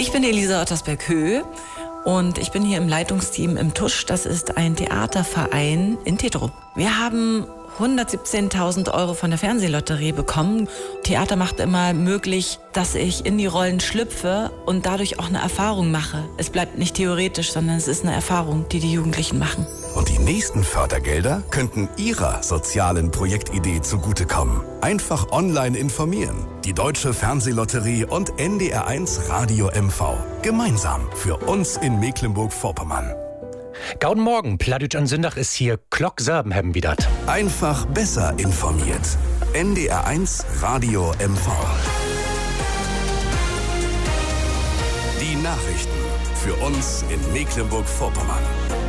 Ich bin Elisa Ottersberg-Höhe und ich bin hier im Leitungsteam im Tusch. Das ist ein Theaterverein in Tetro. Wir haben 117.000 € von der Fernsehlotterie bekommen. Theater macht immer möglich, dass ich in die Rollen schlüpfe und dadurch auch eine Erfahrung mache. Es bleibt nicht theoretisch, sondern es ist eine Erfahrung, die die Jugendlichen machen. Und die nächsten Fördergelder könnten Ihrer sozialen Projektidee zugutekommen. Einfach online informieren. Die Deutsche Fernsehlotterie und NDR1 Radio MV. Gemeinsam für uns in Mecklenburg-Vorpommern. Gauden Morgen, Pladütsch an Sündach ist hier, Klock Serben haben wieder. Einfach besser informiert. NDR1 Radio MV. Die Nachrichten für uns in Mecklenburg-Vorpommern.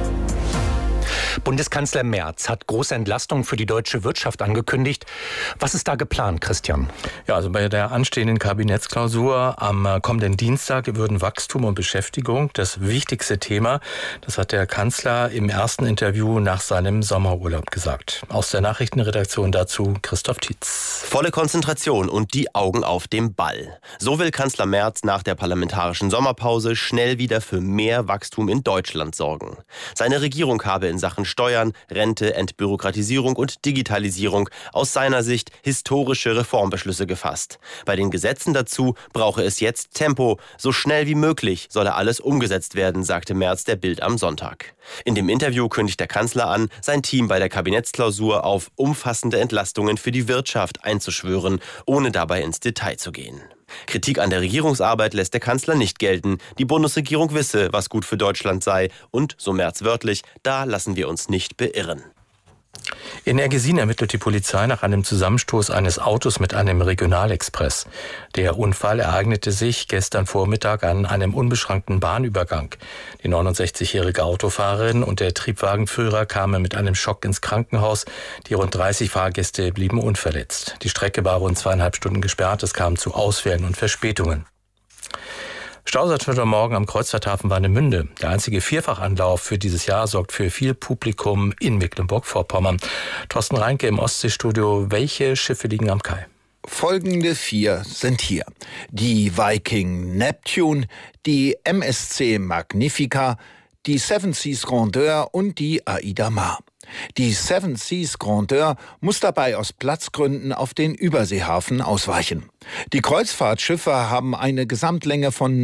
Bundeskanzler Merz hat große Entlastung für die deutsche Wirtschaft angekündigt. Was ist da geplant, Christian? Ja, also bei der anstehenden Kabinettsklausur am kommenden Dienstag würden Wachstum und Beschäftigung das wichtigste Thema. Das hat der Kanzler im ersten Interview nach seinem Sommerurlaub gesagt. Aus der Nachrichtenredaktion dazu Christoph Tietz. Volle Konzentration und die Augen auf dem Ball. So will Kanzler Merz nach der parlamentarischen Sommerpause schnell wieder für mehr Wachstum in Deutschland sorgen. Seine Regierung habe in Sachen Steuern, Rente, Entbürokratisierung und Digitalisierung aus seiner Sicht historische Reformbeschlüsse gefasst. Bei den Gesetzen dazu brauche es jetzt Tempo. So schnell wie möglich solle alles umgesetzt werden, sagte Merz der Bild am Sonntag. In dem Interview kündigt der Kanzler an, sein Team bei der Kabinettsklausur auf umfassende Entlastungen für die Wirtschaft einzuschwören, ohne dabei ins Detail zu gehen. Kritik an der Regierungsarbeit lässt der Kanzler nicht gelten. Die Bundesregierung wisse, was gut für Deutschland sei. Und, so Merz wörtlich, da lassen wir uns nicht beirren. In Ergesin ermittelt die Polizei nach einem Zusammenstoß eines Autos mit einem Regionalexpress. Der Unfall ereignete sich gestern Vormittag an einem unbeschrankten Bahnübergang. Die 69-jährige Autofahrerin und der Triebwagenführer kamen mit einem Schock ins Krankenhaus. Die rund 30 Fahrgäste blieben unverletzt. Die Strecke war rund 2,5 Stunden gesperrt. Es kam zu Ausfällen und Verspätungen. Stau seit heute Morgen am Kreuzfahrthafen Warnemünde. Der einzige Vierfachanlauf für dieses Jahr sorgt für viel Publikum in Mecklenburg-Vorpommern. Thorsten Reinke im Ostseestudio. Welche Schiffe liegen am Kai? Folgende 4 sind hier. Die Viking Neptune, die MSC Magnifica, die Seven Seas Grandeur und die Aida Mar. Die Seven Seas Grandeur muss dabei aus Platzgründen auf den Überseehafen ausweichen. Die Kreuzfahrtschiffe haben eine Gesamtlänge von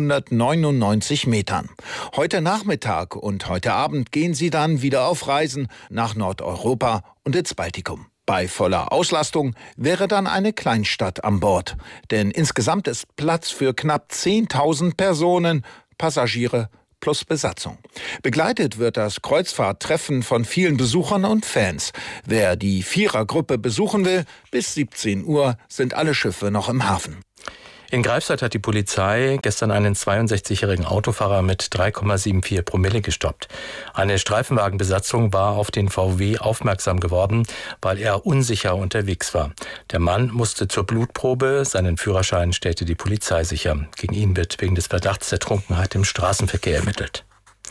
999 Metern. Heute Nachmittag und heute Abend gehen sie dann wieder auf Reisen nach Nordeuropa und ins Baltikum. Bei voller Auslastung wäre dann eine Kleinstadt an Bord. Denn insgesamt ist Platz für knapp 10.000 Personen, Passagiere plus Besatzung. Begleitet wird das Kreuzfahrttreffen von vielen Besuchern und Fans. Wer die Vierergruppe besuchen will, bis 17 Uhr sind alle Schiffe noch im Hafen. In Greifswald hat die Polizei gestern einen 62-jährigen Autofahrer mit 3,74 Promille gestoppt. Eine Streifenwagenbesatzung war auf den VW aufmerksam geworden, weil er unsicher unterwegs war. Der Mann musste zur Blutprobe, seinen Führerschein stellte die Polizei sicher. Gegen ihn wird wegen des Verdachts der Trunkenheit im Straßenverkehr ermittelt.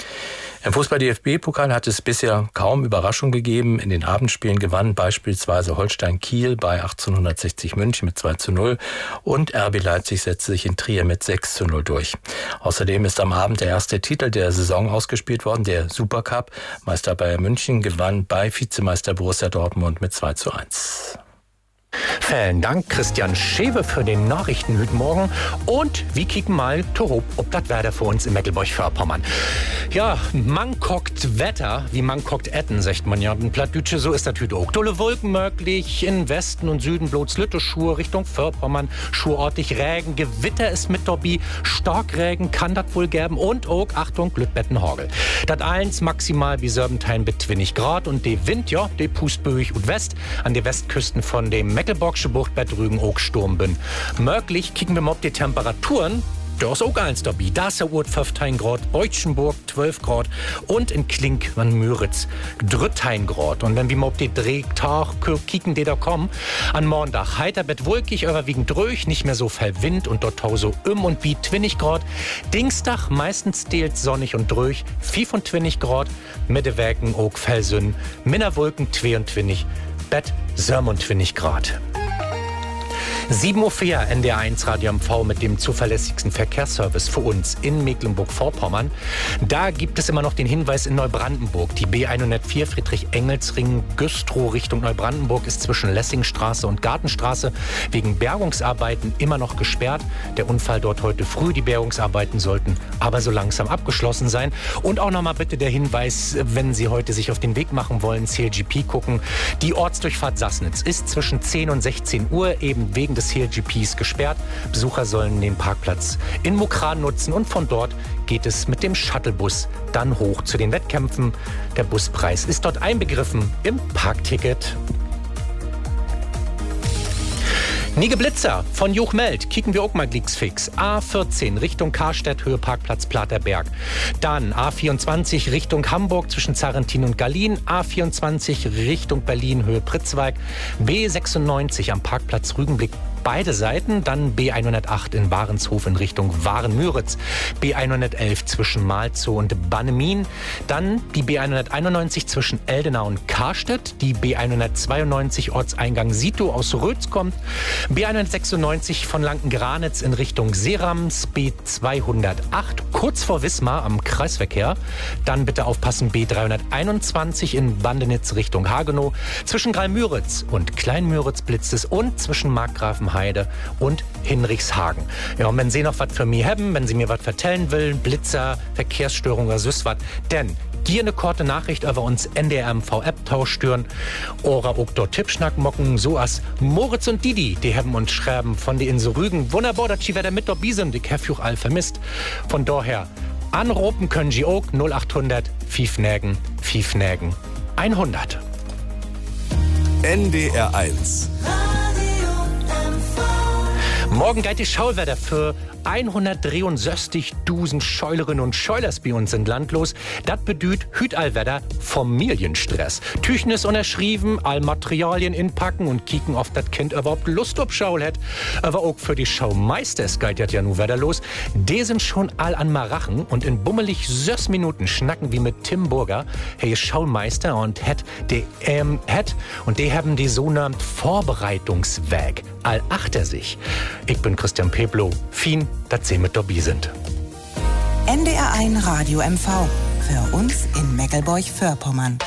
Im Fußball-DFB-Pokal hat es bisher kaum Überraschung gegeben. In den Abendspielen gewann beispielsweise Holstein Kiel bei 1860 München mit 2:0 und RB Leipzig setzte sich in Trier mit 6:0 durch. Außerdem ist am Abend der erste Titel der Saison ausgespielt worden, der Supercup. Meister Bayern München gewann bei Vizemeister Borussia Dortmund mit 2:1. Vielen Dank, Christian Schewe, für den Nachrichten heute Morgen. Und wir kicken mal Torop, ob das Wetter für uns in Mecklenburg-Vorpommern. Ja, man guckt Wetter, wie man guckt Etten, sagt man ja. In Plattdütsche, so ist das heute auch. Dolle Wolken möglich, in Westen und Süden bloß Lütteschur Richtung Vorpommern. Schurortig Regen, Gewitter ist mit dabei. Starkregen kann das wohl geben. Und auch, Achtung, Lütbettenhagel. Das eins maximal wie Serbentein mit 20 Grad. Und der Wind, ja, der pust böig und West. An den Westküsten von dem Mecklenburgische Bucht bei Drügen auch Sturm bin. Möglich kicken wir mal auf die Temperaturen. Da ist auch eins dabei. Da ist der Ort 15 Grad, Beutschenburg 12 Grad und in Klink van Müritz 13 Grad. Und wenn wir mal auf die Drehtag kicken, die da kommen, an Montag heiter, bet wolkig, überwiegend dröch, nicht mehr so viel Wind und dort so und bi 20 Grad. Dienstag meistens delt sonnig und dröch, 25 Grad, Mittewerken auch Felsün, Minnerwolken 22, bet 27 Grad. 7:04 Uhr, NDR1 Radio MV mit dem zuverlässigsten Verkehrsservice für uns in Mecklenburg-Vorpommern. Da gibt es immer noch den Hinweis in Neubrandenburg. Die B104 Friedrich-Engels-Ring Güstrow Richtung Neubrandenburg ist zwischen Lessingstraße und Gartenstraße wegen Bergungsarbeiten immer noch gesperrt. Der Unfall dort heute früh. Die Bergungsarbeiten sollten aber so langsam abgeschlossen sein. Und auch nochmal bitte der Hinweis, wenn Sie heute sich auf den Weg machen wollen, CLGP gucken. Die Ortsdurchfahrt Sassnitz ist zwischen 10 und 16 Uhr eben wegen des CLGPs gesperrt. Besucher sollen den Parkplatz in Mukran nutzen und von dort geht es mit dem Shuttlebus dann hoch zu den Wettkämpfen. Der Buspreis ist dort einbegriffen im Parkticket. Nige Blitzer von Juchmeld, kicken wir auch mal fix. A14 Richtung Karstedt, Höhe Parkplatz Platerberg. Dann A24 Richtung Hamburg zwischen Zarrentin und Gallien. A24 Richtung Berlin, Höhe Pritzwalk. B96 am Parkplatz Rügenblick. Beide Seiten, dann B108 in Warenshof in Richtung Waren-Müritz, B111 zwischen Malzow und Bannemin, dann die B191 zwischen Eldenau und Karstedt, die B192 Ortseingang Sito aus Rötz kommt, B196 von Lanken-Granitz in Richtung Serams, B208 kurz vor Wismar am Kreisverkehr, dann bitte aufpassen B321 in Bandenitz Richtung Hagenow, zwischen Greil-Müritz und Klein-Müritz blitzt es und zwischen Markgrafenheide und Hinrichshagen. Ja, und wenn Sie noch was für mich haben, wenn Sie mir was vertellen will, Blitzer, Verkehrsstörung oder süß was, denn hier eine kurze Nachricht über uns NDR-MV-App tauschstüren oder auch dort Tippschnack mocken, so als Moritz und Didi, die haben uns schreiben von der Insel Rügen. Wunderbar, dass Sie wieder mit dabei sind, ich habe auch all vermisst. Von daher, anrufen können Sie auch 0800 5 100. NDR1 Morgen geht die Schauwetter für 163.000 Scheulerinnen und Scheulers bei uns in Land los. Das bedeutet Hütallwetter Familienstress. Tüchnis unterschrieben, all Materialien inpacken und kicken, ob das Kind überhaupt Lust auf Schaul hat. Aber auch für die Schaumeisters geht das ja nun Wetter los. Die sind schon all an Marachen und in bummelig 6 Minuten schnacken wir mit Tim Burger, hey Schaumeister und die haben die sogenannte Vorbereitungsweg all achter sich. Ich bin Christian Peblo. Fin, dass Sie mit dabei sind. NDR1 Radio MV. Für uns in Meckelburg-Vorpommern.